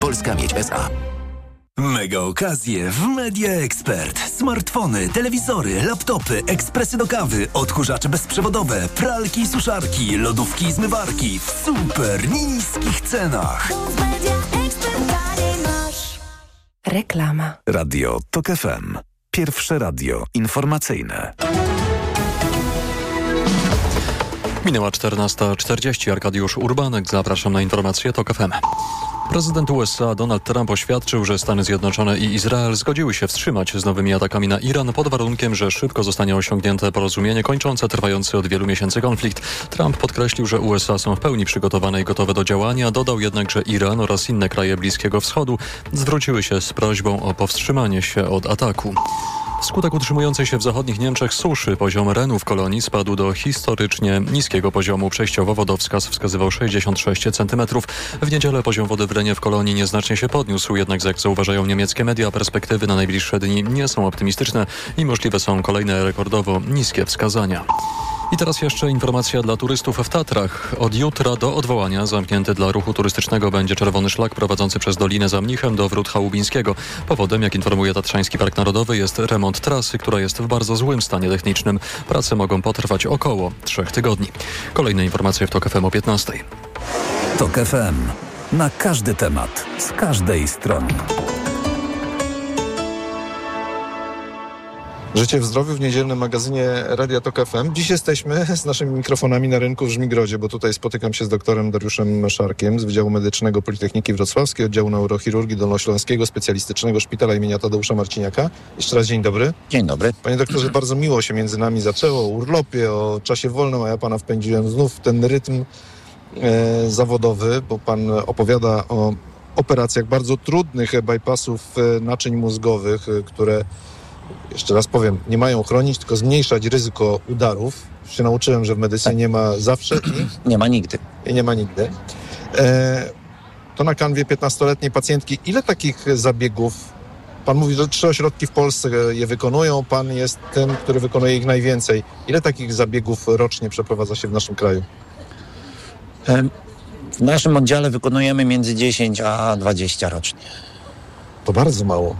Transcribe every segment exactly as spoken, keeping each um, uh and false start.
Polska Miedź S A. Mega okazje w Media Expert. Smartfony, telewizory, laptopy, ekspresy do kawy, odkurzacze bezprzewodowe, pralki i suszarki, lodówki i zmywarki w super niskich cenach. Reklama. Radio Tok F M. Pierwsze radio informacyjne. Minęła czternasta czterdzieści. Arkadiusz Urbanek. Zapraszam na informacje Tok F M. Prezydent U S A Donald Trump oświadczył, że Stany Zjednoczone i Izrael zgodziły się wstrzymać z nowymi atakami na Iran pod warunkiem, że szybko zostanie osiągnięte porozumienie kończące trwający od wielu miesięcy konflikt. Trump podkreślił, że U S A są w pełni przygotowane i gotowe do działania. Dodał jednak, że Iran oraz inne kraje Bliskiego Wschodu zwróciły się z prośbą o powstrzymanie się od ataku. Wskutek utrzymującej się w zachodnich Niemczech suszy poziom renu w Kolonii spadł do historycznie niskiego poziomu. Przejściowo wodowskaz wskazywał sześćdziesiąt sześć centymetrów. W niedzielę poziom wody w Renie w Kolonii nieznacznie się podniósł, jednak jak zauważają niemieckie media, perspektywy na najbliższe dni nie są optymistyczne i możliwe są kolejne rekordowo niskie wskazania. I teraz jeszcze informacja dla turystów w Tatrach. Od jutra do odwołania zamknięty dla ruchu turystycznego będzie czerwony szlak prowadzący przez Dolinę za Mnichem do Wrót Chałubińskiego. Powodem, jak informuje Tatrzański Park Narodowy, jest remont trasy, która jest w bardzo złym stanie technicznym. Prace mogą potrwać około trzech tygodni. Kolejne informacje w Tok F M o piętnastej. Tok F M. Na każdy temat, z każdej strony. Życie w zdrowiu w niedzielnym magazynie Radia Tok F M. Dziś jesteśmy z naszymi mikrofonami na rynku w Żmigrodzie, bo tutaj spotykam się z doktorem Dariuszem Szarkiem z Wydziału Medycznego Politechniki Wrocławskiej, Oddziału Neurochirurgii Dolnośląskiego Specjalistycznego Szpitala imienia Tadeusza Marciniaka. Jeszcze raz dzień dobry. Dzień dobry. Panie doktorze, bardzo miło się między nami zaczęło, o urlopie, o czasie wolnym, a ja pana wpędziłem znów w ten rytm e, zawodowy, bo pan opowiada o operacjach bardzo trudnych bypassów e, naczyń mózgowych, e, które jeszcze raz powiem, nie mają chronić, tylko zmniejszać ryzyko udarów. Już się nauczyłem, że w medycynie nie ma zawsze i nie ma nigdy. I nie ma nigdy. E, to na kanwie piętnastoletniej pacjentki. Ile takich zabiegów, pan mówi, że trzy ośrodki w Polsce je wykonują, pan jest tym, który wykonuje ich najwięcej. Ile takich zabiegów rocznie przeprowadza się w naszym kraju? W naszym oddziale wykonujemy między dziesięć a dwadzieścia rocznie. To bardzo mało.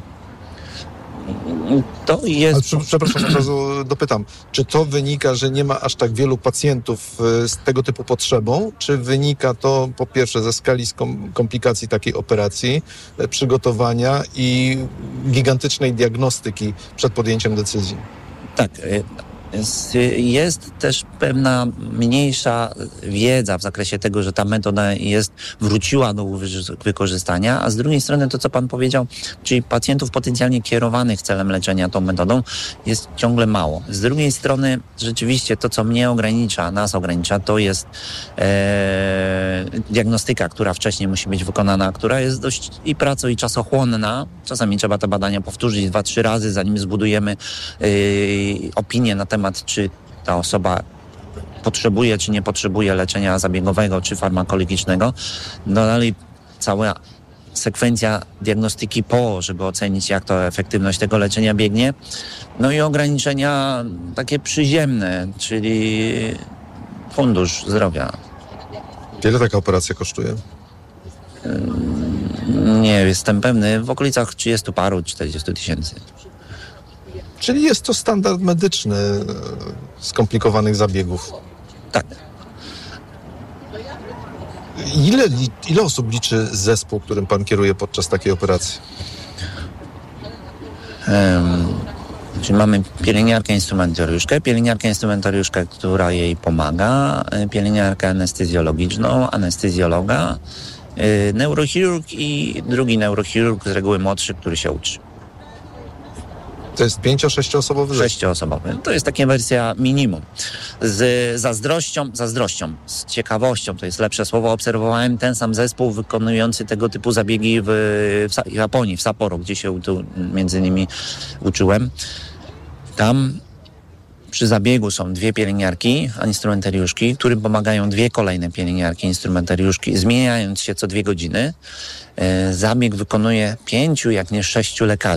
To jest... Ale, przepraszam, od razu dopytam. Czy to wynika, że nie ma aż tak wielu pacjentów z tego typu potrzebą? Czy wynika to po pierwsze ze skali komplikacji takiej operacji, przygotowania i gigantycznej diagnostyki przed podjęciem decyzji? Tak. Jest, jest też pewna mniejsza wiedza w zakresie tego, że ta metoda jest, wróciła do wykorzystania, a z drugiej strony to, co pan powiedział, czyli pacjentów potencjalnie kierowanych celem leczenia tą metodą jest ciągle mało. Z drugiej strony rzeczywiście to, co mnie ogranicza, nas ogranicza, to jest e, diagnostyka, która wcześniej musi być wykonana, która jest dość i praco i czasochłonna. Czasami trzeba te badania powtórzyć dwa, trzy razy, zanim zbudujemy e, opinię na temat, czy ta osoba potrzebuje, czy nie potrzebuje leczenia zabiegowego, czy farmakologicznego. No dalej cała sekwencja diagnostyki po, żeby ocenić, jak to efektywność tego leczenia biegnie. No i ograniczenia takie przyziemne, czyli Fundusz Zdrowia. Ile taka operacja kosztuje? Nie jestem pewny, w okolicach trzydziestu paru, czterdziestu tysięcy. Czyli jest to standard medyczny skomplikowanych zabiegów. Tak. Ile, ile osób liczy zespół, którym pan kieruje podczas takiej operacji? Um, czyli mamy pielęgniarkę, instrumentariuszkę, pielęgniarkę, instrumentariuszkę, która jej pomaga, pielęgniarkę anestezjologiczną, anestezjologa, yy, neurochirurg i drugi neurochirurg, z reguły młodszy, który się uczy. To jest pięcio-sześcioosobowy zespół? Sześcioosobowy. To jest taka wersja minimum. Z zazdrością, zazdrością, z ciekawością, to jest lepsze słowo, obserwowałem ten sam zespół wykonujący tego typu zabiegi w, w Japonii, w Sapporo, gdzie się tu między innymi uczyłem. Tam przy zabiegu są dwie pielęgniarki, instrumentariuszki, którym pomagają dwie kolejne pielęgniarki, instrumentariuszki, zmieniając się co dwie godziny. Zabieg wykonuje pięciu, jak nie sześciu lekarzy.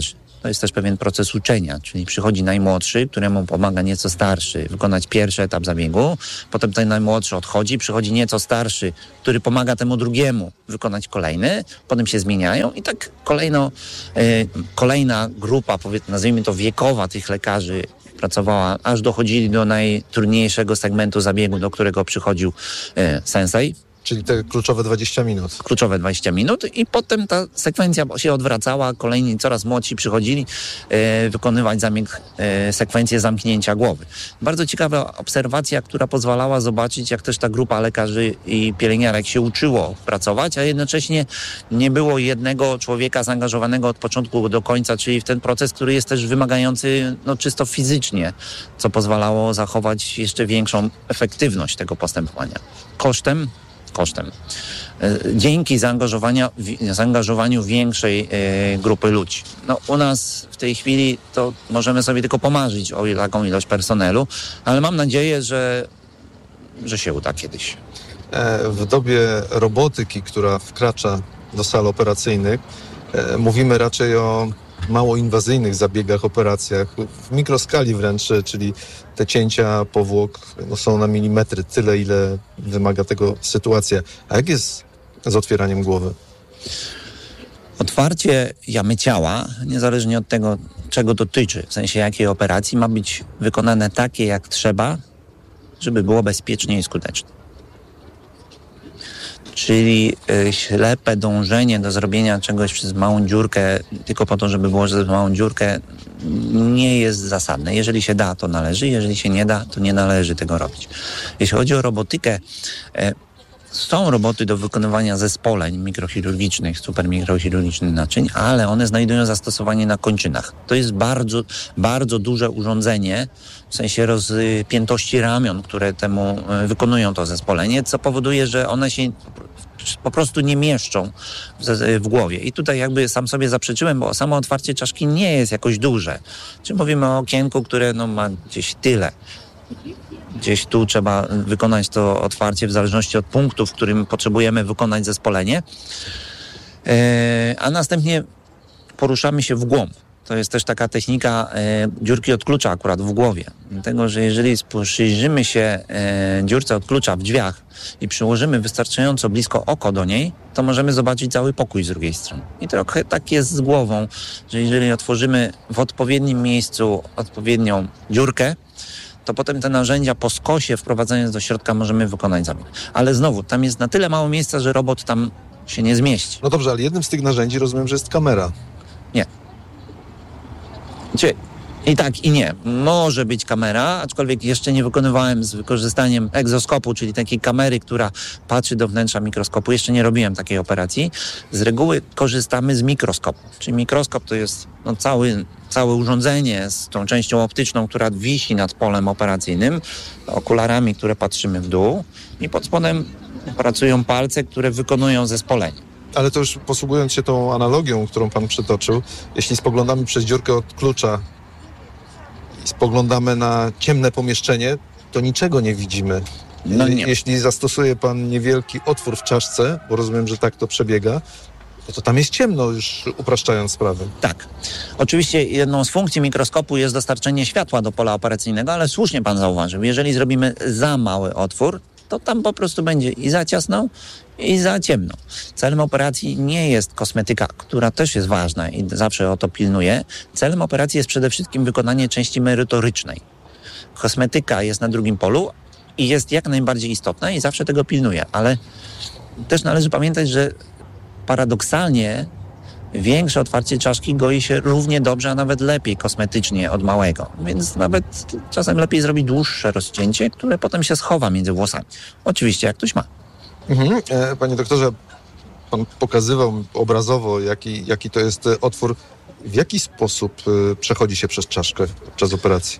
To jest też pewien proces uczenia, czyli przychodzi najmłodszy, któremu pomaga nieco starszy wykonać pierwszy etap zabiegu, potem ten najmłodszy odchodzi, przychodzi nieco starszy, który pomaga temu drugiemu wykonać kolejny, potem się zmieniają i tak kolejno, e, kolejna grupa, powiedzmy, nazwijmy to wiekowa tych lekarzy pracowała, aż dochodzili do najtrudniejszego segmentu zabiegu, do którego przychodził e, sensei. Czyli te kluczowe dwadzieścia minut. Kluczowe dwadzieścia minut i potem ta sekwencja się odwracała, kolejni coraz młodsi przychodzili e, wykonywać zabieg, e, sekwencję zamknięcia głowy. Bardzo ciekawa obserwacja, która pozwalała zobaczyć, jak też ta grupa lekarzy i pielęgniarek się uczyło pracować, a jednocześnie nie było jednego człowieka zaangażowanego od początku do końca, czyli w ten proces, który jest też wymagający no, czysto fizycznie, co pozwalało zachować jeszcze większą efektywność tego postępowania. Kosztem kosztem. Dzięki zaangażowaniu, zaangażowaniu większej e, grupy ludzi. No, u nas w tej chwili to możemy sobie tylko pomarzyć o taką ilość personelu, ale mam nadzieję, że, że się uda kiedyś. E, w dobie robotyki, która wkracza do sal operacyjnych, e, mówimy raczej o mało inwazyjnych zabiegach, operacjach, w mikroskali wręcz, czyli te cięcia powłok no, są na milimetry, tyle ile wymaga tego sytuacja. A jak jest z otwieraniem głowy? Otwarcie jamy ciała, niezależnie od tego, czego dotyczy, w sensie jakiej operacji, ma być wykonane takie, jak trzeba, żeby było bezpiecznie i skutecznie. Czyli y, ślepe dążenie do zrobienia czegoś przez małą dziurkę, tylko po to, żeby było przez małą dziurkę, nie jest zasadne. Jeżeli się da, to należy, jeżeli się nie da, to nie należy tego robić. Jeśli chodzi o robotykę, y, są roboty do wykonywania zespoleń mikrochirurgicznych, supermikrochirurgicznych naczyń, ale one znajdują zastosowanie na kończynach. To jest bardzo, bardzo duże urządzenie, w sensie rozpiętości ramion, które temu wykonują to zespolenie, co powoduje, że one się po prostu nie mieszczą w, w głowie. I tutaj jakby sam sobie zaprzeczyłem, bo samo otwarcie czaszki nie jest jakoś duże. Czy mówimy o okienku, które no, ma gdzieś tyle. Gdzieś tu trzeba wykonać to otwarcie w zależności od punktu, w którym potrzebujemy wykonać zespolenie. E, a następnie poruszamy się w głąb. To jest też taka technika e, dziurki od klucza akurat w głowie. Dlatego, że jeżeli przyjrzymy się e, dziurce od klucza w drzwiach i przyłożymy wystarczająco blisko oko do niej, to możemy zobaczyć cały pokój z drugiej strony. I trochę tak jest z głową, że jeżeli otworzymy w odpowiednim miejscu odpowiednią dziurkę, to potem te narzędzia po skosie wprowadzając do środka możemy wykonać zabieg. Ale znowu, tam jest na tyle mało miejsca, że robot tam się nie zmieści. No dobrze, ale jednym z tych narzędzi rozumiem, że jest kamera. Nie. Znaczy, i tak, i nie. Może być kamera, aczkolwiek jeszcze nie wykonywałem z wykorzystaniem egzoskopu, czyli takiej kamery, która patrzy do wnętrza mikroskopu. Jeszcze nie robiłem takiej operacji. Z reguły korzystamy z mikroskopu. Czyli mikroskop to jest no, cały, całe urządzenie z tą częścią optyczną, która wisi nad polem operacyjnym, okularami, które patrzymy w dół i pod spodem pracują palce, które wykonują zespolenie. Ale to już posługując się tą analogią, którą pan przytoczył, jeśli spoglądamy przez dziurkę od klucza i spoglądamy na ciemne pomieszczenie, to niczego nie widzimy. No nie. Jeśli zastosuje pan niewielki otwór w czaszce, bo rozumiem, że tak to przebiega, to tam jest ciemno, już upraszczając sprawę. Tak. Oczywiście jedną z funkcji mikroskopu jest dostarczenie światła do pola operacyjnego, ale słusznie pan zauważył, jeżeli zrobimy za mały otwór, to tam po prostu będzie i za ciasno, i za ciemno. Celem operacji nie jest kosmetyka, która też jest ważna i zawsze o to pilnuję. Celem operacji jest przede wszystkim wykonanie części merytorycznej. Kosmetyka jest na drugim polu i jest jak najbardziej istotna i zawsze tego pilnuję, ale też należy pamiętać, że paradoksalnie większe otwarcie czaszki goi się równie dobrze, a nawet lepiej kosmetycznie od małego. Więc nawet czasem lepiej zrobić dłuższe rozcięcie, które potem się schowa między włosami. Oczywiście, jak ktoś ma. Mhm. E, panie doktorze, pan pokazywał obrazowo, jaki, jaki to jest otwór. W jaki sposób y, przechodzi się przez czaszkę podczas operacji?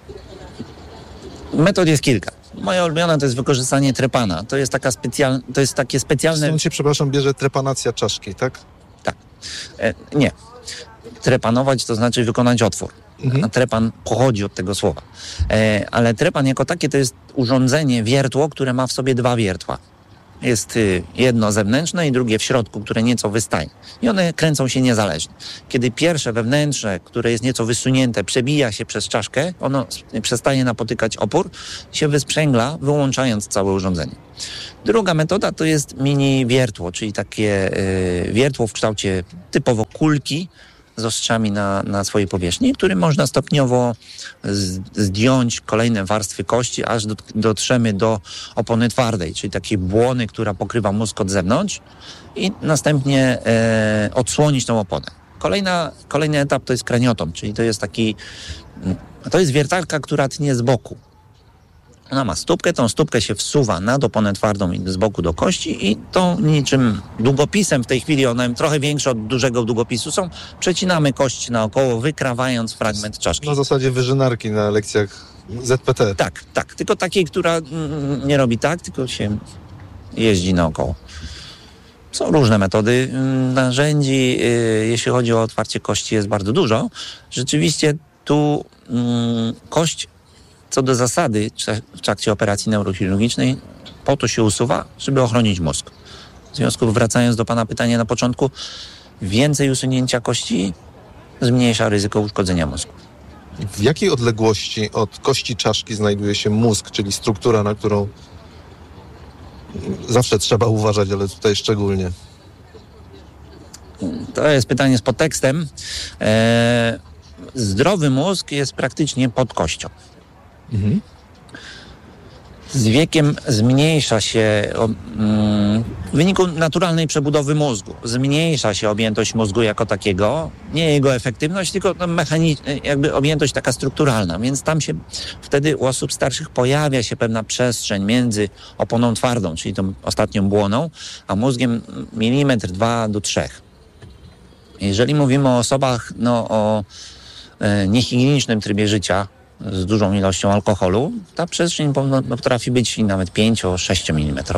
Metod jest kilka. Moja ulubiona to jest wykorzystanie trepana. To jest, taka specjal... to jest takie specjalne... Stąd się, przepraszam, bierze trepanacja czaszki, tak? Tak. E, nie. Trepanować to znaczy wykonać otwór. Mhm. A trepan pochodzi od tego słowa. E, ale trepan jako takie to jest urządzenie, wiertło, które ma w sobie dwa wiertła. Jest jedno zewnętrzne i drugie w środku, które nieco wystaje. I one kręcą się niezależnie. Kiedy pierwsze wewnętrzne, które jest nieco wysunięte, przebija się przez czaszkę, ono przestaje napotykać opór, się wysprzęgla, wyłączając całe urządzenie. Druga metoda to jest mini wiertło, czyli takie y, wiertło w kształcie typowo kulki, z ostrzami na, na swojej powierzchni, którym można stopniowo z, zdjąć kolejne warstwy kości, aż do, dotrzemy do opony twardej, czyli takiej błony, która pokrywa mózg od zewnątrz i następnie e, odsłonić tą oponę. Kolejna, kolejny etap to jest kraniotom, czyli to jest taki, to jest wiertarka, która tnie z boku. Ona ma stópkę, tą stópkę się wsuwa nad oponę twardą i z boku do kości i tą niczym długopisem, w tej chwili one trochę większe od dużego długopisu są, przecinamy kość naokoło, wykrawając fragment czaszki. Na zasadzie wyżynarki na lekcjach Z P T. Tak, tak, tylko takiej, która mm, nie robi tak, tylko się jeździ naokoło. Są różne metody narzędzi, yy, jeśli chodzi o otwarcie kości jest bardzo dużo. Rzeczywiście tu yy, kość co do zasady w trakcie operacji neurochirurgicznej po to się usuwa, żeby ochronić mózg. W związku wracając do pana pytania na początku, więcej usunięcia kości zmniejsza ryzyko uszkodzenia mózgu. W jakiej odległości od kości czaszki znajduje się mózg, czyli struktura, na którą zawsze trzeba uważać, ale tutaj szczególnie? To jest pytanie z podtekstem. Eee, zdrowy mózg jest praktycznie pod kością. Mhm. Z wiekiem zmniejsza się w wyniku naturalnej przebudowy mózgu. Zmniejsza się objętość mózgu jako takiego, nie jego efektywność, tylko mechani- jakby objętość taka strukturalna, więc tam się wtedy u osób starszych pojawia się pewna przestrzeń między oponą twardą, czyli tą ostatnią błoną, a mózgiem milimetr, dwa do trzech. Jeżeli mówimy o osobach no, o e, niehigienicznym trybie życia, z dużą ilością alkoholu, ta przestrzeń potrafi być nawet pięć do sześciu milimetrów.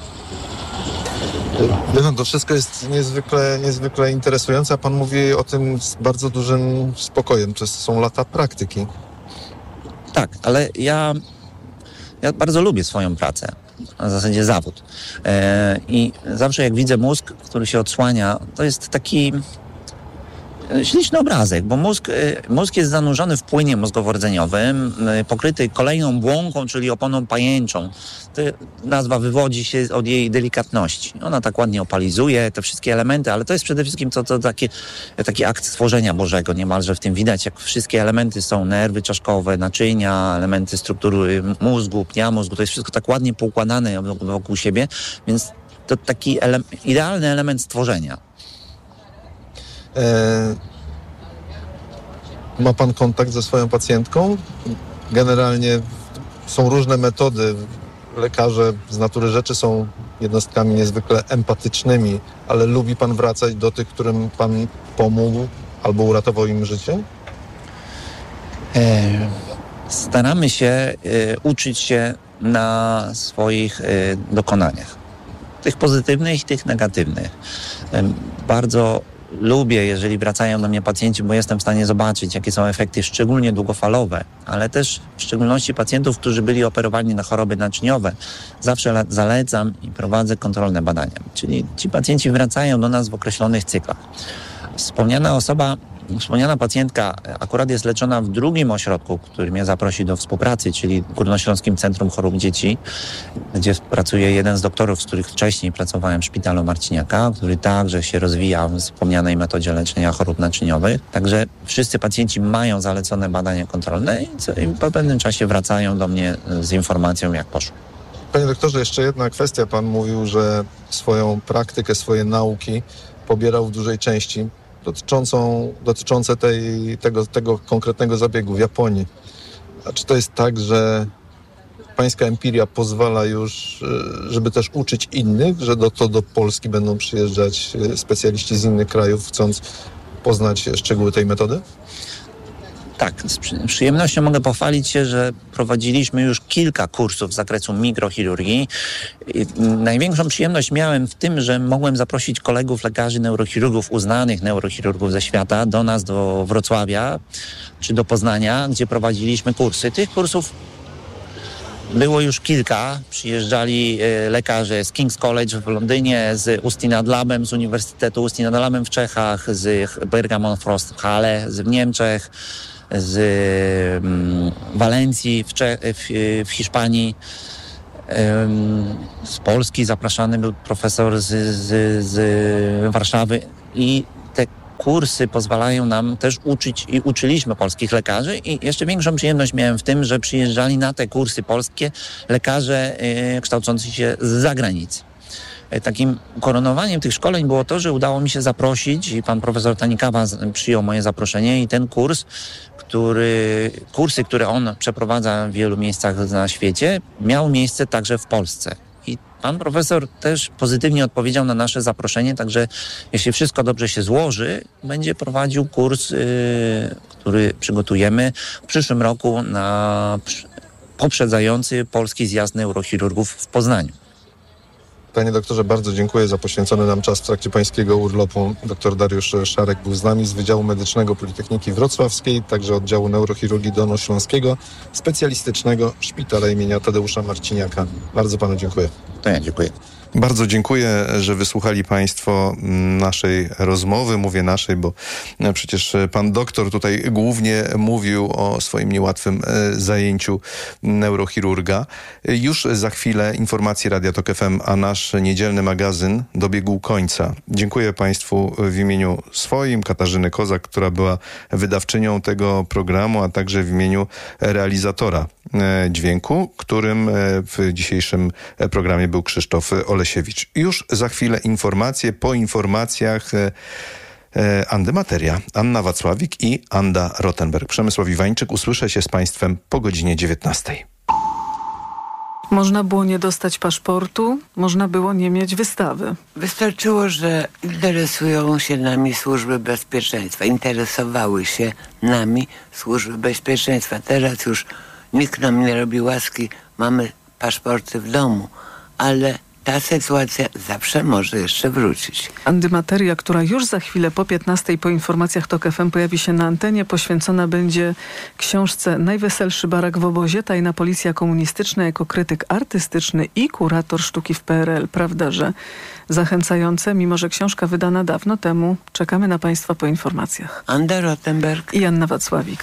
No, to wszystko jest niezwykle, niezwykle interesujące, a pan mówi o tym z bardzo dużym spokojem. To są lata praktyki. Tak, ale ja, ja bardzo lubię swoją pracę, w zasadzie zawód. E, I zawsze jak widzę mózg, który się odsłania, to jest taki śliczny obrazek, bo mózg, mózg jest zanurzony w płynie mózgowo-rdzeniowym, pokryty kolejną błonką, czyli oponą pajęczą. To nazwa wywodzi się od jej delikatności. Ona tak ładnie opalizuje te wszystkie elementy, ale to jest przede wszystkim to, to takie, taki akt stworzenia Bożego. Niemalże w tym widać, jak wszystkie elementy są, nerwy czaszkowe, naczynia, elementy struktury mózgu, pnia mózgu. To jest wszystko tak ładnie poukładane wokół siebie, więc to taki ele- idealny element stworzenia. Ma pan kontakt ze swoją pacjentką? Generalnie są różne metody. Lekarze z natury rzeczy są jednostkami niezwykle empatycznymi, ale lubi pan wracać do tych, którym pan pomógł albo uratował im życie? E, staramy się e, uczyć się na swoich e, dokonaniach. Tych pozytywnych i tych negatywnych. E, bardzo lubię, jeżeli wracają do mnie pacjenci, bo jestem w stanie zobaczyć, jakie są efekty, szczególnie długofalowe, ale też w szczególności pacjentów, którzy byli operowani na choroby naczyniowe. Zawsze zalecam i prowadzę kontrolne badania. Czyli ci pacjenci wracają do nas w określonych cyklach. Wspomniana osoba, wspomniana pacjentka akurat jest leczona w drugim ośrodku, który mnie zaprosi do współpracy, czyli Górnośląskim Centrum Chorób Dzieci, gdzie pracuje jeden z doktorów, z których wcześniej pracowałem w szpitalu Marciniaka, który także się rozwija w wspomnianej metodzie leczenia chorób naczyniowych. Także wszyscy pacjenci mają zalecone badania kontrolne i po pewnym czasie wracają do mnie z informacją, jak poszło. Panie doktorze, jeszcze jedna kwestia. Pan mówił, że swoją praktykę, swoje nauki pobierał w dużej części dotyczącą, dotyczące tej, tego, tego konkretnego zabiegu w Japonii. A czy to jest tak, że pańska empiria pozwala już, żeby też uczyć innych, że do, to do Polski będą przyjeżdżać specjaliści z innych krajów, chcąc poznać szczegóły tej metody? Tak, z przyjemnością mogę pochwalić się, że prowadziliśmy już kilka kursów z zakresu mikrochirurgii. I największą przyjemność miałem w tym, że mogłem zaprosić kolegów, lekarzy, neurochirurgów, uznanych neurochirurgów ze świata do nas, do Wrocławia czy do Poznania, gdzie prowadziliśmy kursy. Tych kursów Było już kilka. Przyjeżdżali lekarze z King's College w Londynie, z Austin Adlamem, z Uniwersytetu Austin Adlamem w Czechach, z Bergamo Frost w Halle w Niemczech, z um, Walencji w, Cze- w, w Hiszpanii. Um, z Polski zapraszany był profesor z, z, z Warszawy i te kursy pozwalają nam też uczyć i uczyliśmy polskich lekarzy i jeszcze większą przyjemność miałem w tym, że przyjeżdżali na te kursy polskie lekarze y, kształcący się z zagranicy. Y, takim koronowaniem tych szkoleń było to, że udało mi się zaprosić i pan profesor Tanikawa przyjął moje zaproszenie i ten kurs, który, kursy, które on przeprowadza w wielu miejscach na świecie, miał miejsce także w Polsce. I pan profesor też pozytywnie odpowiedział na nasze zaproszenie, także jeśli wszystko dobrze się złoży, będzie prowadził kurs, yy, który przygotujemy w przyszłym roku na poprzedzający polski zjazd neurochirurgów w Poznaniu. Panie doktorze, bardzo dziękuję za poświęcony nam czas w trakcie pańskiego urlopu. Doktor Dariusz Szarek był z nami z Wydziału Medycznego Politechniki Wrocławskiej, także oddziału neurochirurgii dolnośląskiego, specjalistycznego szpitala imienia Tadeusza Marciniaka. Bardzo panu dziękuję. To ja dziękuję. Bardzo dziękuję, że wysłuchali państwo naszej rozmowy. Mówię naszej, bo przecież pan doktor tutaj głównie mówił o swoim niełatwym zajęciu neurochirurga. Już za chwilę informacje Radia Tok F M, a nasz niedzielny magazyn dobiegł końca. Dziękuję państwu w imieniu swoim, Katarzyny Kozak, która była wydawczynią tego programu, a także w imieniu realizatora dźwięku, którym w dzisiejszym programie był Krzysztof Olesiewicz. Już za chwilę informacje, po informacjach Andy Materia, Anna Wacławik i Anda Rottenberg. Przemysław Iwańczyk, usłyszę się z państwem po godzinie dziewiętnastej. Można było nie dostać paszportu, można było nie mieć wystawy. Wystarczyło, że interesują się nami służby bezpieczeństwa. Interesowały się nami służby bezpieczeństwa. Teraz już nikt nam nie robi łaski, mamy paszporty w domu, ale ta sytuacja zawsze może jeszcze wrócić. Andy Materia, która już za chwilę po piętnastej po informacjach Tok F M pojawi się na antenie, poświęcona będzie książce Najweselszy barak w obozie, tajna policja komunistyczna jako krytyk artystyczny i kurator sztuki w P R L. Prawda, że zachęcające, mimo że książka wydana dawno temu. Czekamy na państwa po informacjach. Anda Rottenberg i Anna Wacławik.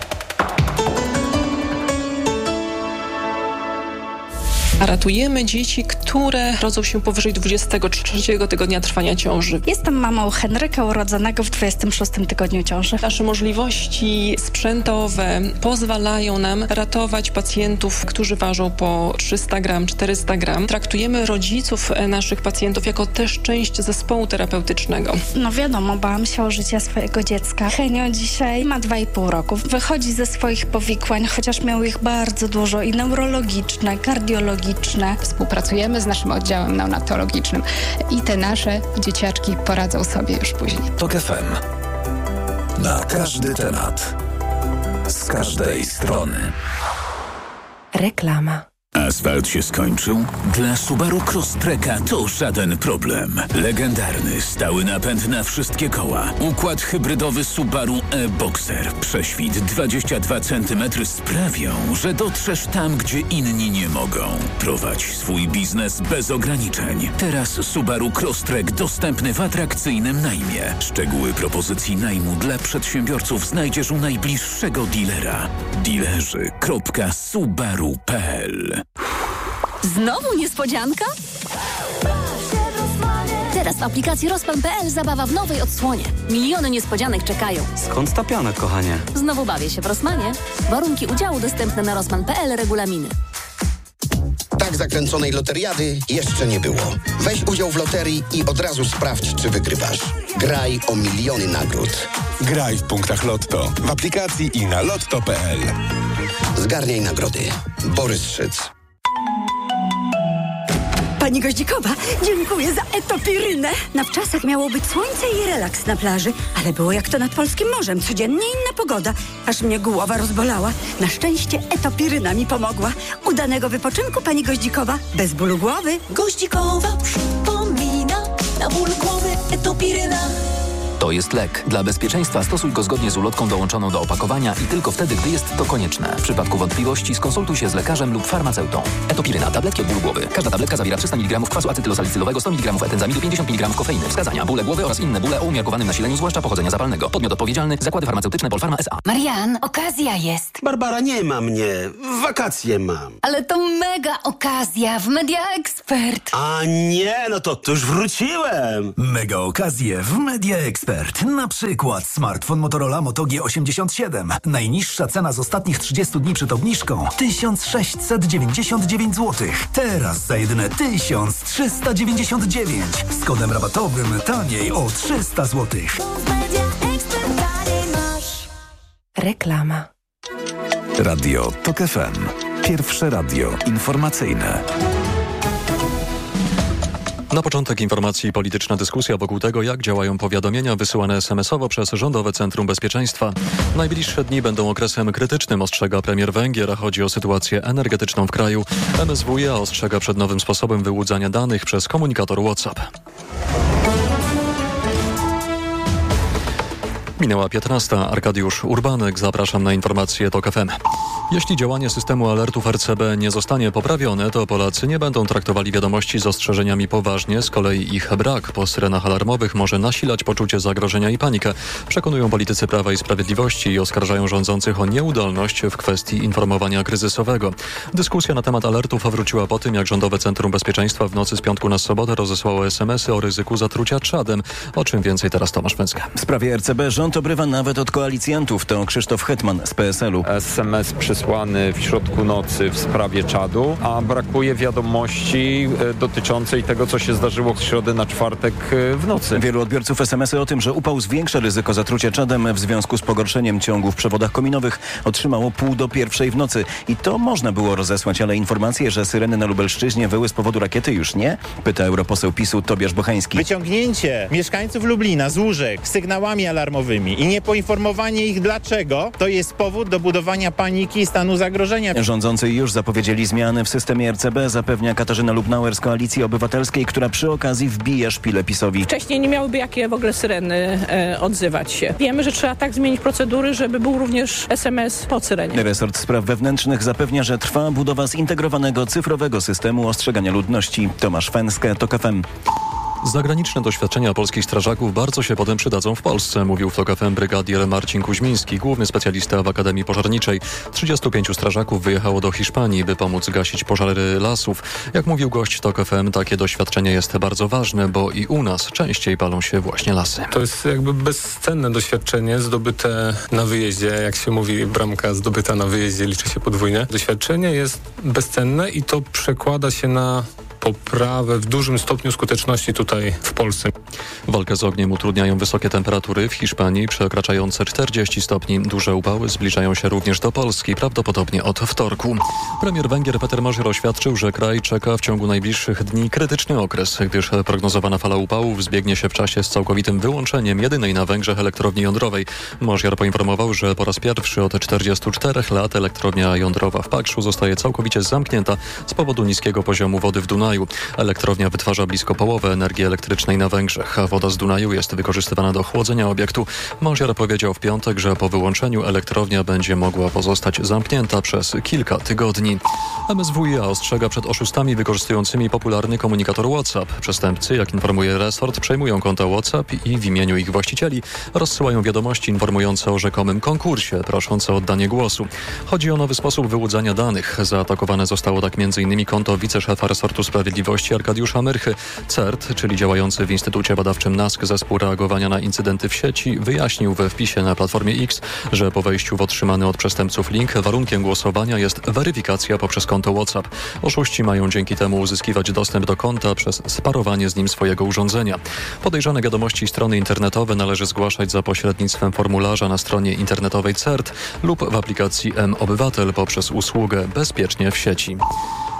A ratujemy dzieci, które rodzą się powyżej dwudziestego trzeciego tygodnia trwania ciąży. Jestem mamą Henryka urodzonego w dwudziestym szóstym tygodniu ciąży. Nasze możliwości sprzętowe pozwalają nam ratować pacjentów, którzy ważą po trzysta gram, czterysta gram. Traktujemy rodziców naszych pacjentów jako też część zespołu terapeutycznego. No wiadomo, bałam się o życie swojego dziecka. Henio dzisiaj ma dwa i pół roku. Wychodzi ze swoich powikłań, chociaż miał ich bardzo dużo i neurologiczne, kardiologiczne. Współpracujemy z naszym oddziałem neonatologicznym i te nasze dzieciaczki poradzą sobie już później. Tok F M. Na każdy temat. Z każdej strony. Reklama. Asfalt się skończył? Dla Subaru Crosstreka to żaden problem. Legendarny, stały napęd na wszystkie koła. Układ hybrydowy Subaru e-Boxer. Prześwit dwadzieścia dwa centymetry sprawią, że dotrzesz tam, gdzie inni nie mogą. Prowadź swój biznes bez ograniczeń. Teraz Subaru Crosstrek dostępny w atrakcyjnym najmie. Szczegóły propozycji najmu dla przedsiębiorców znajdziesz u najbliższego dealera. Dealerzy kropka subaru kropka p l. Znowu niespodzianka? Teraz w aplikacji Rosman kropka p l zabawa w nowej odsłonie. Miliony niespodzianek czekają. Skąd ta pianek, kochanie? Znowu bawię się w Rosmanie. Warunki udziału dostępne na rosman kropka p l, regulaminy. Tak zakręconej loteriady jeszcze nie było. Weź udział w loterii i od razu sprawdź, czy wygrywasz. Graj o miliony nagród. Graj w punktach Lotto, w aplikacji i na lotto kropka p l. Zgarniaj nagrody. Borys Szyc. Pani Goździkowa, dziękuję za etopirynę. Na wczasach miało być słońce i relaks na plaży, ale było jak to nad polskim morzem. Codziennie inna pogoda. Aż mnie głowa rozbolała. Na szczęście etopiryna mi pomogła. Udanego wypoczynku, pani Goździkowa, bez bólu głowy. Goździkowa przypomina, na ból głowy etopiryna. To jest lek. Dla bezpieczeństwa stosuj go zgodnie z ulotką dołączoną do opakowania i tylko wtedy, gdy jest to konieczne. W przypadku wątpliwości skonsultuj się z lekarzem lub farmaceutą. Etopiryna. Tabletki od bólu głowy. Każda tabletka zawiera trzysta milligramów kwasu acetylosalicylowego, sto milligramów etenzamidu, pięćdziesiąt milligramów kofeiny. Wskazania: bóle głowy oraz inne bóle o umiarkowanym nasileniu, zwłaszcza pochodzenia zapalnego. Podmiot odpowiedzialny: Zakłady Farmaceutyczne Polpharma S A. Marian, okazja jest. Barbara, nie ma mnie. Wakacje mam. Ale to mega okazja w Media Expert. A nie, no to, to już wróciłem. Mega okazje w Media Expert. Na przykład smartfon Motorola Moto G osiemdziesiąt siedem. Najniższa cena z ostatnich trzydziestu dni przed obniżką tysiąc sześćset dziewięćdziesiąt dziewięć złotych. Teraz za jedyne tysiąc trzysta dziewięćdziesiąt dziewięć. Z kodem rabatowym taniej o trzysta złotych. Reklama. Radio TOK F M. Pierwsze radio informacyjne. Na początek informacji polityczna dyskusja wokół tego, jak działają powiadomienia wysyłane es em esowo przez Rządowe Centrum Bezpieczeństwa. Najbliższe dni będą okresem krytycznym, ostrzega premier Węgier. Chodzi o sytuację energetyczną w kraju. em es wuj a ostrzega przed nowym sposobem wyłudzania danych przez komunikator WhatsApp. Minęła piętnasta. Arkadiusz Urbanek. Zapraszam na informacje TOK F M. Jeśli działanie systemu alertów er ce be nie zostanie poprawione, to Polacy nie będą traktowali wiadomości z ostrzeżeniami poważnie. Z kolei ich brak po syrenach alarmowych może nasilać poczucie zagrożenia i panikę. Przekonują politycy Prawa i Sprawiedliwości i oskarżają rządzących o nieudolność w kwestii informowania kryzysowego. Dyskusja na temat alertów wróciła po tym, jak Rządowe Centrum Bezpieczeństwa w nocy z piątku na sobotę rozesłało es em esy o ryzyku zatrucia trzadem. O czym więcej teraz Tomasz Pęcka. W sprawie er ce be rząd obrywa nawet od koalicjantów. To Krzysztof Hetman z pe es el u. es em es przysłany w środku nocy w sprawie czadu, a brakuje wiadomości dotyczącej tego, co się zdarzyło w środę na czwartek w nocy. Wielu odbiorców es em esy o tym, że upał zwiększa ryzyko zatrucia czadem w związku z pogorszeniem ciągu w przewodach kominowych, otrzymało pół do pierwszej w nocy. I to można było rozesłać, ale informacje, że syreny na Lubelszczyźnie wyły z powodu rakiety, już nie? Pyta europoseł PiSu Tobiasz Bochański. Wyciągnięcie mieszkańców Lublina z łóżek sygnałami alarmowymi i nie poinformowanie ich dlaczego, to jest powód do budowania paniki i stanu zagrożenia. Rządzący już zapowiedzieli zmiany w systemie er ce be, zapewnia Katarzyna Lubnauer z Koalicji Obywatelskiej, która przy okazji wbija szpilę PiSowi. Wcześniej nie miałyby jakie w ogóle syreny e, odzywać się. Wiemy, że trzeba tak zmienić procedury, żeby był również es em es po syrenie. Resort Spraw Wewnętrznych zapewnia, że trwa budowa zintegrowanego cyfrowego systemu ostrzegania ludności. Tomasz Fęskę, TOK F M. Zagraniczne doświadczenia polskich strażaków bardzo się potem przydadzą w Polsce, mówił w TOK F M brygadier Marcin Kuźmiński, główny specjalista w Akademii Pożarniczej. trzydziestu pięciu strażaków wyjechało do Hiszpanii, by pomóc gasić pożary lasów. Jak mówił gość TOK F M, takie doświadczenie jest bardzo ważne, bo i u nas częściej palą się właśnie lasy. To jest jakby bezcenne doświadczenie zdobyte na wyjeździe. Jak się mówi, bramka zdobyta na wyjeździe liczy się podwójnie. Doświadczenie jest bezcenne i to przekłada się na poprawę w dużym stopniu skuteczności tutaj w Polsce. Walkę z ogniem utrudniają wysokie temperatury w Hiszpanii przekraczające czterdzieści stopni. Duże upały zbliżają się również do Polski, prawdopodobnie od wtorku. Premier Węgier Peter Mosher oświadczył, że kraj czeka w ciągu najbliższych dni krytyczny okres, gdyż prognozowana fala upałów zbiegnie się w czasie z całkowitym wyłączeniem jedynej na Węgrzech elektrowni jądrowej. Mosher poinformował, że po raz pierwszy od czterdziestu czterech lat elektrownia jądrowa w Pakszu zostaje całkowicie zamknięta z powodu niskiego poziomu wody w Dunaju. Elektrownia wytwarza blisko połowę energii elektrycznej na Węgrzech, a woda z Dunaju jest wykorzystywana do chłodzenia obiektu. Mosier powiedział w piątek, że po wyłączeniu elektrownia będzie mogła pozostać zamknięta przez kilka tygodni. em es wuj a ostrzega przed oszustami wykorzystującymi popularny komunikator WhatsApp. Przestępcy, jak informuje resort, przejmują konta WhatsApp i w imieniu ich właścicieli rozsyłają wiadomości informujące o rzekomym konkursie, proszące o oddanie głosu. Chodzi o nowy sposób wyłudzania danych. Zaatakowane zostało tak między innymi konto wiceszefa resortu Sprawiedliwości Arkadiusza Myrchy. CERT, czyli działający w Instytucie Badawczym NASK Zespół Reagowania na Incydenty w sieci, wyjaśnił we wpisie na Platformie X, że po wejściu w otrzymany od przestępców link warunkiem głosowania jest weryfikacja poprzez konto WhatsApp. Oszuści mają dzięki temu uzyskiwać dostęp do konta przez sparowanie z nim swojego urządzenia. Podejrzane wiadomości i strony internetowe należy zgłaszać za pośrednictwem formularza na stronie internetowej CERT lub w aplikacji M-Obywatel poprzez usługę Bezpiecznie w sieci.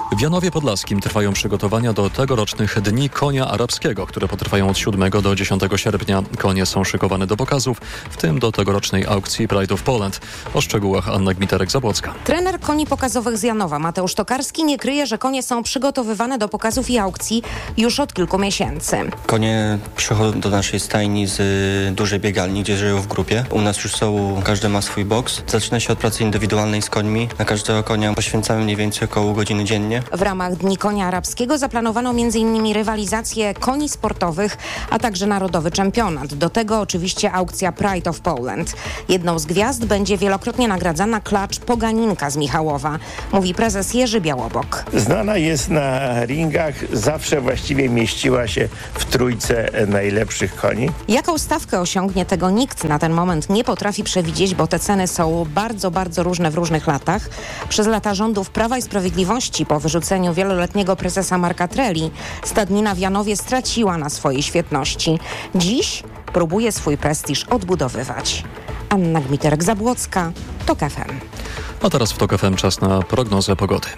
W Janowie Podlaskim trwają przygotowania do tegorocznych Dni Konia Arabskiego, które potrwają od siódmego do dziesiątego sierpnia. Konie są szykowane do pokazów, w tym do tegorocznej aukcji Pride of Poland. O szczegółach Anna Gmiterek-Zabłocka. Trener koni pokazowych z Janowa Mateusz Tokarski nie kryje, że konie są przygotowywane do pokazów i aukcji już od kilku miesięcy. Konie przychodzą do naszej stajni z y, dużej biegalni, gdzie żyją w grupie. U nas już są, każdy ma swój boks. Zaczyna się od pracy indywidualnej z końmi. Na każdego konia poświęcamy mniej więcej około godziny dziennie. W ramach Dni Konia Arabskiego zaplanowano między innymi rywalizację koni sportowych, a także narodowy czempionat. Do tego oczywiście aukcja Pride of Poland. Jedną z gwiazd będzie wielokrotnie nagradzana klacz Poganinka z Michałowa, mówi prezes Jerzy Białobok. Znana jest na ringach, zawsze właściwie mieściła się w trójce najlepszych koni. Jaką stawkę osiągnie, tego nikt na ten moment nie potrafi przewidzieć, bo te ceny są bardzo, bardzo różne w różnych latach. Przez lata rządów Prawa i Sprawiedliwości po wyrzuceniu wieloletniego prezesa Marka Treli stadnina w Janowie straciła na swojej świetności. Dziś próbuje swój prestiż odbudowywać. Anna Gmiterek-Zabłocka, TOK F M. A teraz w TOK F M czas na prognozę pogody.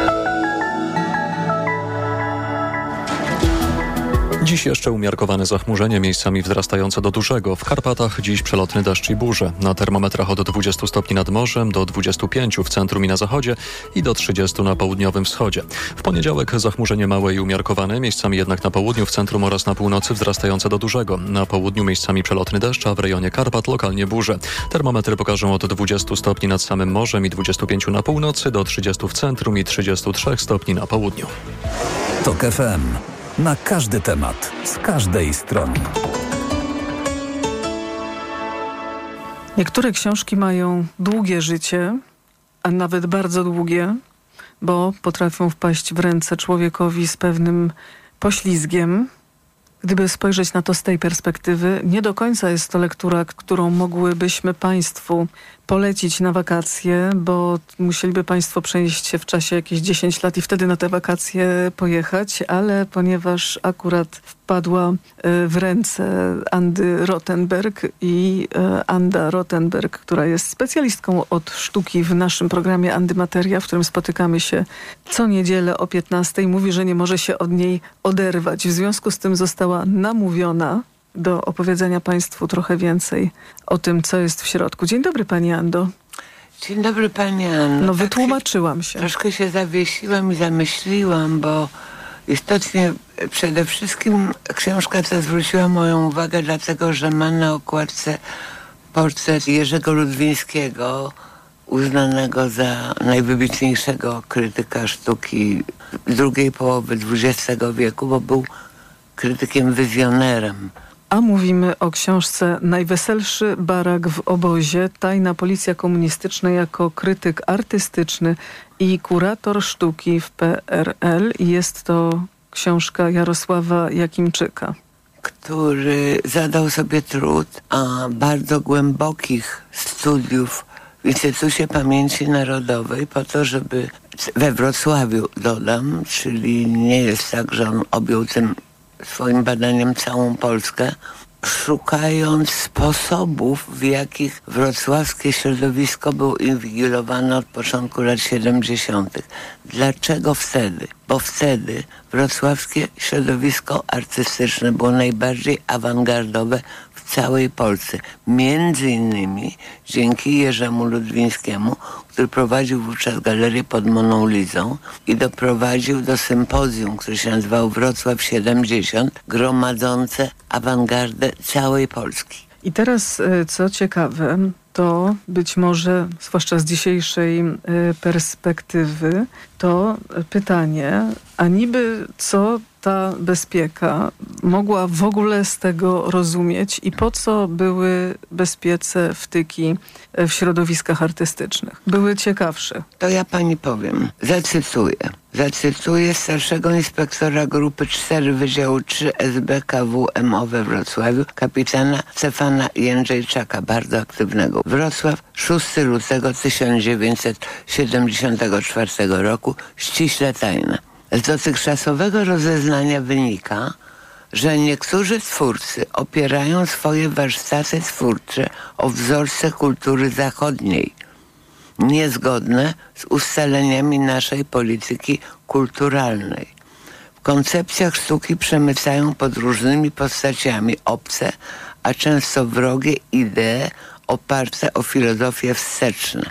Dziś jeszcze umiarkowane zachmurzenie, miejscami wzrastające do dużego. W Karpatach dziś przelotny deszcz i burze. Na termometrach od dwudziestu stopni nad morzem do dwudziestu pięciu w centrum i na zachodzie i do trzydziestu na południowym wschodzie. W poniedziałek zachmurzenie małe i umiarkowane, miejscami jednak na południu, w centrum oraz na północy wzrastające do dużego. Na południu miejscami przelotny deszcz, a w rejonie Karpat lokalnie burze. Termometry pokażą od dwudziestu stopni nad samym morzem i dwudziestu pięciu na północy do trzydziestu w centrum i trzydziestu trzech stopni na południu. TOK F M. Na każdy temat, z każdej strony. Niektóre książki mają długie życie, a nawet bardzo długie, bo potrafią wpaść w ręce człowiekowi z pewnym poślizgiem. Gdyby spojrzeć na to z tej perspektywy, nie do końca jest to lektura, którą mogłybyśmy Państwu polecić na wakacje, bo musieliby Państwo przenieść się w czasie jakieś dziesięć lat i wtedy na te wakacje pojechać, ale ponieważ akurat wpadła w ręce Andy Rothenberg i Anda Rothenberg, która jest specjalistką od sztuki w naszym programie Andymateria, w którym spotykamy się co niedzielę o piętnastej, mówi, że nie może się od niej oderwać. W związku z tym została namówiona do opowiedzenia Państwu trochę więcej o tym, co jest w środku. Dzień dobry, Pani Ando. Dzień dobry, Pani Anno. No wytłumaczyłam się. Troszkę się zawiesiłam i zamyśliłam, bo istotnie przede wszystkim książka ta zwróciła moją uwagę, dlatego że ma na okładce portret Jerzego Ludwińskiego, uznanego za najwybitniejszego krytyka sztuki drugiej połowy dwudziestego wieku, bo był krytykiem wizjonerem. A mówimy o książce Najweselszy barak w obozie. Tajna policja komunistyczna jako krytyk artystyczny i kurator sztuki w P R L. Jest to książka Jarosława Jakimczyka, który zadał sobie trud a bardzo głębokich studiów w Instytucie Pamięci Narodowej po to, żeby we Wrocławiu, dodam, czyli nie jest tak, że on objął tym swoim badaniem całą Polskę, szukając sposobów, w jakich wrocławskie środowisko było inwigilowane od początku lat siedemdziesiątych. Dlaczego wtedy? Bo wtedy wrocławskie środowisko artystyczne było najbardziej awangardowe w całej Polsce. Między innymi dzięki Jerzemu Ludwińskiemu, który prowadził wówczas galerię pod Moną Lizą i doprowadził do sympozjum, które się nazywało Wrocław siedemdziesiąt, gromadzące awangardę całej Polski. I teraz, co ciekawe, to być może, zwłaszcza z dzisiejszej perspektywy, to pytanie, a niby co ta bezpieka mogła w ogóle z tego rozumieć i po co były bezpiece wtyki w środowiskach artystycznych? Były ciekawsze. To ja pani powiem, zacytuję. Zacytuję starszego inspektora grupy cztery Wydziału trzy S B K W M O we Wrocławiu, kapitana Stefana Jędrzejczaka, bardzo aktywnego. Wrocław, szóstego lutego tysiąc dziewięćset siedemdziesiątego czwartego roku, ściśle tajna. Z dotychczasowego rozeznania wynika, że niektórzy twórcy opierają swoje warsztaty twórcze o wzorce kultury zachodniej. niezgodne z ustaleniami naszej polityki kulturalnej. W koncepcjach sztuki przemycają pod różnymi postaciami obce, a często wrogie idee oparte o filozofię wsteczne.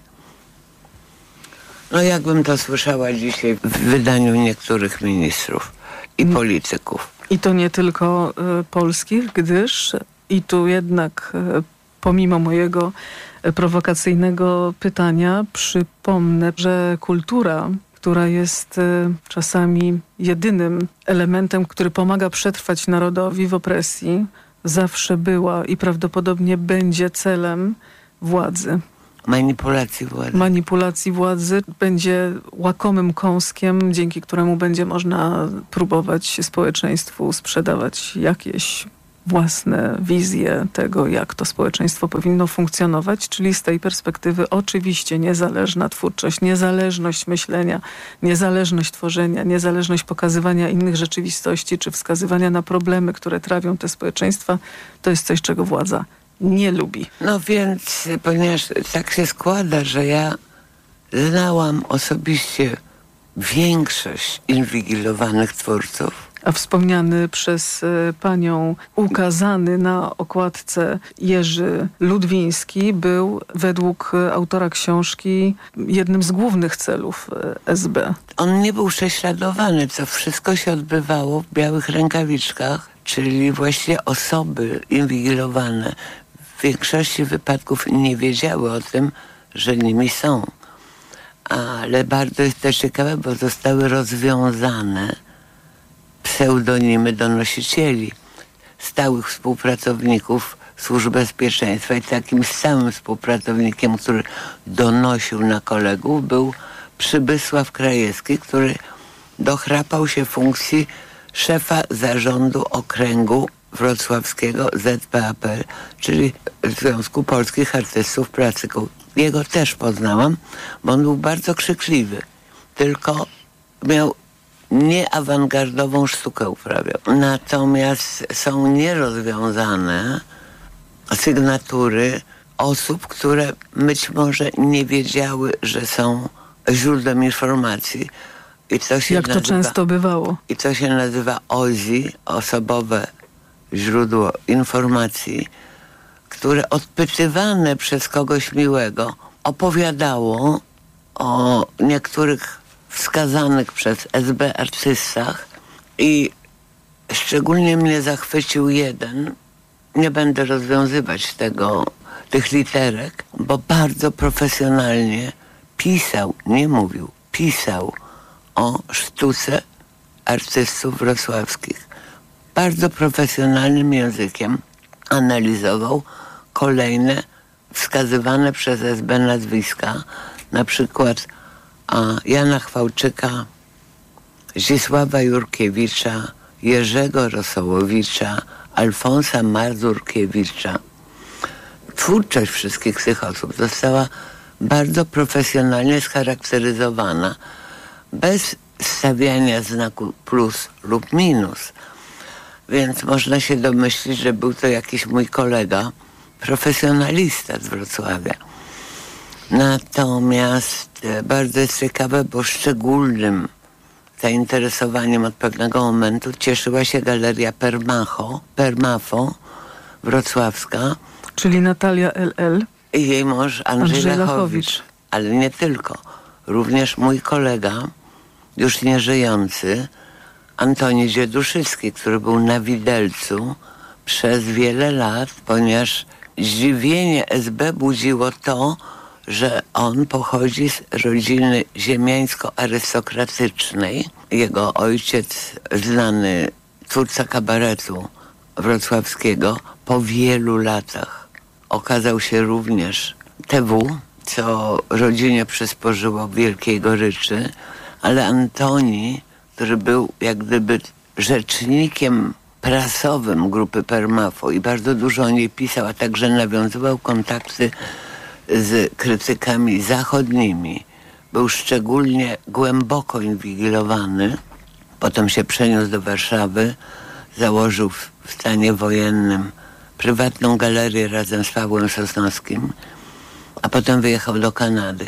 No jakbym to słyszała dzisiaj w wydaniu niektórych ministrów i polityków. I to nie tylko y, polskich, gdyż i tu jednak y, pomimo mojego y, prowokacyjnego pytania przypomnę, że kultura, która jest y, czasami jedynym elementem, który pomaga przetrwać narodowi w opresji, zawsze była i prawdopodobnie będzie celem władzy. Manipulacji władzy. Manipulacji władzy będzie łakomym kąskiem, dzięki któremu będzie można próbować społeczeństwu sprzedawać jakieś własne wizje tego, jak to społeczeństwo powinno funkcjonować, czyli z tej perspektywy oczywiście niezależna twórczość, niezależność myślenia, niezależność tworzenia, niezależność pokazywania innych rzeczywistości, czy wskazywania na problemy, które trawią te społeczeństwa, to jest coś, czego władza nie lubi. No więc, ponieważ tak się składa, że ja znałam osobiście większość inwigilowanych twórców. A wspomniany przez y, panią ukazany na okładce Jerzy Ludwiński był według y, autora książki jednym z głównych celów y, S B. On nie był prześladowany, to wszystko się odbywało w białych rękawiczkach, czyli właściwie osoby inwigilowane w większości wypadków nie wiedziały o tym, że nimi są. Ale bardzo jest to ciekawe, bo zostały rozwiązane pseudonimy donosicieli, stałych współpracowników Służb Bezpieczeństwa i takim samym współpracownikiem, który donosił na kolegów, był Przybysław Krajewski, który dochrapał się funkcji szefa zarządu okręgu wrocławskiego Z P A P, czyli Związku Polskich Artystów Plastyków. Jego też poznałam, bo on był bardzo krzykliwy, tylko miał nieawangardową sztukę uprawiał. Natomiast są nierozwiązane sygnatury osób, które być może nie wiedziały, że są źródłem informacji. I to się Jak nazywa, to często bywało. I to się nazywa O Z I, osobowe źródło informacji, które odpytywane przez kogoś miłego opowiadało o niektórych wskazanych przez S B artystach i szczególnie mnie zachwycił jeden, nie będę rozwiązywać tego, tych literek, bo bardzo profesjonalnie pisał, nie mówił, pisał o sztuce artystów wrocławskich. Bardzo profesjonalnym językiem analizował kolejne wskazywane przez S B nazwiska, na przykład a Jana Chwałczyka, Zdzisława Jurkiewicza, Jerzego Rosołowicza, Alfonsa Mazurkiewicza. Twórczość wszystkich tych osób została bardzo profesjonalnie scharakteryzowana, bez stawiania znaku plus lub minus. Więc można się domyślić, że był to jakiś mój kolega, profesjonalista z Wrocławia. Natomiast bardzo jest ciekawe, bo szczególnym zainteresowaniem od pewnego momentu cieszyła się galeria Permacho, Permafo wrocławska. Czyli Natalia L L. I jej mąż Andrzej, Andrzej Lachowicz. Lachowicz. Ale nie tylko. Również mój kolega, już nieżyjący, Antoni Dzieduszycki, który był na widelcu przez wiele lat, ponieważ zdziwienie S B budziło to, że on pochodzi z rodziny ziemiańsko-arystokratycznej. Jego ojciec, znany twórca kabaretu wrocławskiego, po wielu latach okazał się również T W, co rodzinie przysporzyło wielkiej goryczy, ale Antoni, który był jak gdyby rzecznikiem prasowym grupy Permafo i bardzo dużo o niej pisał, a także nawiązywał kontakty z krytykami zachodnimi. Był szczególnie głęboko inwigilowany. Potem się przeniósł do Warszawy, założył w stanie wojennym prywatną galerię razem z Pawłem Sosnowskim, a potem wyjechał do Kanady.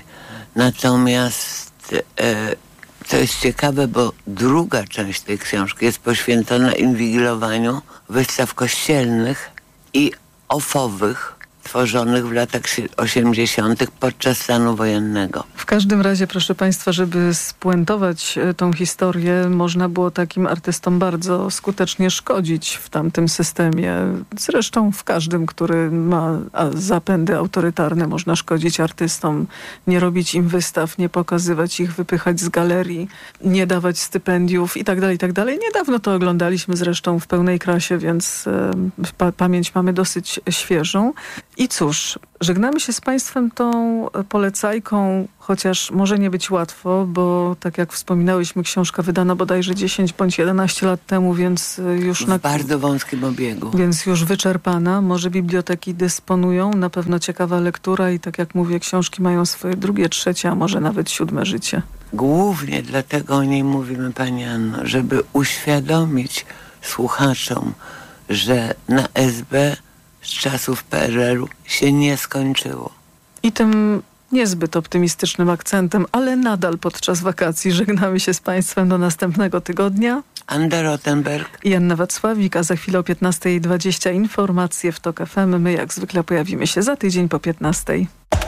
Natomiast e, to jest ciekawe, bo druga część tej książki jest poświęcona inwigilowaniu wystaw kościelnych i ofowych tworzonych w latach osiemdziesiątych podczas stanu wojennego. W każdym razie, proszę Państwa, żeby spuentować tą historię, można było takim artystom bardzo skutecznie szkodzić w tamtym systemie. Zresztą w każdym, który ma zapędy autorytarne, można szkodzić artystom, nie robić im wystaw, nie pokazywać ich, wypychać z galerii, nie dawać stypendiów i tak dalej, i tak dalej. Niedawno to oglądaliśmy zresztą w pełnej krasie, więc pa- pamięć mamy dosyć świeżą. I cóż, żegnamy się z Państwem tą polecajką, chociaż może nie być łatwo, bo tak jak wspominałyśmy, książka wydana bodajże dziesięć bądź jedenaście lat temu, więc już... W na bardzo wąskim obiegu. Więc już wyczerpana. Może biblioteki dysponują. Na pewno ciekawa lektura i tak jak mówię, książki mają swoje drugie, trzecie, a może nawet siódme życie. Głównie dlatego o niej mówimy, Pani Anno, żeby uświadomić słuchaczom, że na S B z czasów P R L u się nie skończyło. I tym niezbyt optymistycznym akcentem, ale nadal podczas wakacji żegnamy się z Państwem do następnego tygodnia. Anda Rottenberg i Anna Wacławik, a za chwilę o piętnasta dwadzieścia informacje w TOK F M. My jak zwykle pojawimy się za tydzień po piętnastej.